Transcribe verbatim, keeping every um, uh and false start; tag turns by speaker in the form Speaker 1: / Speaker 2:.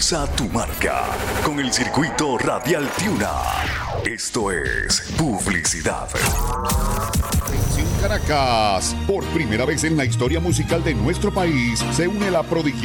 Speaker 1: Impulsa tu marca con el circuito Radial Tiuna. Esto es publicidad.
Speaker 2: Caracas, por primera vez en la historia musical de nuestro país, se une la prodigiosa